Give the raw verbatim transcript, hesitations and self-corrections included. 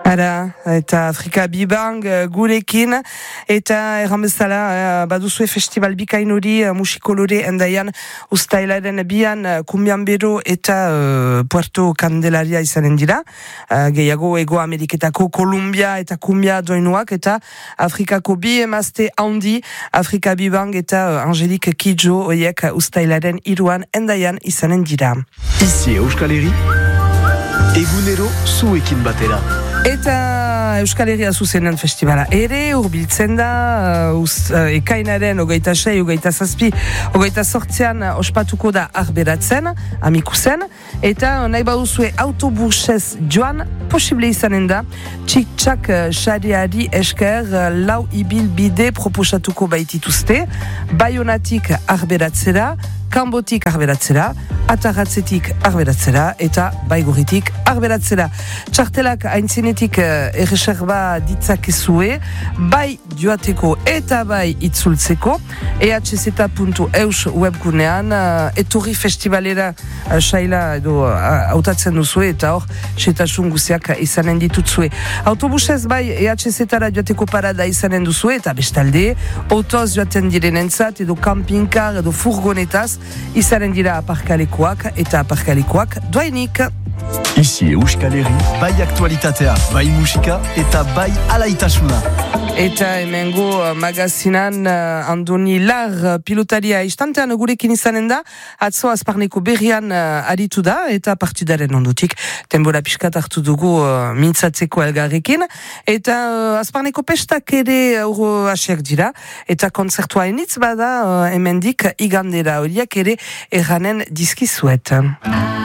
Ara, eta Afrika Bibang gurekin, eta erran bezala, baduzue festival bikain hori musikolore endaian ustailaren bian kumbian bero eta uh, Puerto Candelaria izanen dira, uh, gehiago Ego Ameriketako Kolumbia eta kumbia doinuak, eta Afrikako bi emazte handi, Afrika Bibang eta uh, Angelique Kidjo oiek ustailaren iruan endaian izanen dira. Ici Euskal Herri, egunero zuekin batera. Eta Euskal Herria zuzenen festivala ere urbiltzen da, uh, uz, uh, ekainaren ogeita sei, ogeita zazpi, ogeita sortzean uh, ospatuko da arberatzen, amikusen, eta uh, nahi baduzue autobusez joan posible izanen da, txik-txak uh, xariari esker uh, lau ibil bide proposatuko baitituzte, Baionatik arberatzera, Kanbotik arberatzera, Atarratzetik arberatzera eta Baigorritik arberatzera. Txartelak aintzinetik uh, erreserba ditzakezue, bai joateko eta bai itzultzeko, e h z puntu e u s webgunean, uh, etorri festivalera uh, saila edo hautatzen uh, duzue, eta hor, setasun guziak izanen ditutzue. Autobusez bai e h z-ara joateko parada izanen duzue, eta bestalde, autoz joaten direnentzat, edo campingkar, edo furgonetaz, izanen dira aparkalekuak eta aparkalekuak doainik. Ici Euskal Herri, bai aktualitatea, bai musika eta bai alaitasuna. Eta hemengo uh, magazinan uh, Andoni Lar uh, pilotaria istantean gurekin izanen da, atzo Azparneko berrian uh, aritu da, eta partidaren ondotik tenbora pixkat hartu dugu uh, mintzatzeko elgarrekin, eta uh, Azparneko pestak ere aurro hasiak dira, eta kontzertua enitz bada uh, hemendik igandera horiak ere erranen dizkizuet.